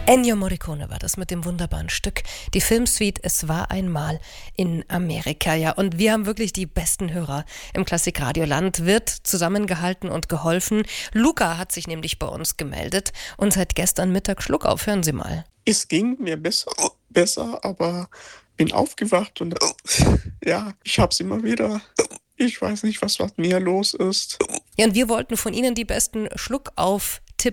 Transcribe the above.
Ennio Morricone war das mit dem wunderbaren Stück. Die Filmsuite Es war einmal in Amerika. Ja, und wir haben wirklich die besten Hörer im Klassikradioland. Wird zusammengehalten und geholfen. Luca hat sich nämlich bei uns gemeldet und seit gestern Mittag Schluck auf. Hören Sie mal. Es ging mir besser, aber bin aufgewacht und ja, ich hab's immer wieder. Ich weiß nicht, was mit mir los ist. Ja, und wir wollten von Ihnen die besten Schluck auf